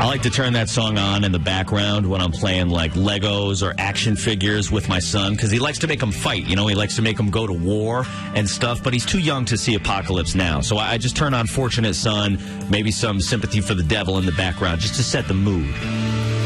I like to turn that song on in the background when I'm playing like Legos or action figures with my son because he likes to make them fight. You know, he likes to make them go to war and stuff, but he's too young to see Apocalypse Now. So I just turn on Fortunate Son, maybe some Sympathy for the Devil in the background just to set the mood.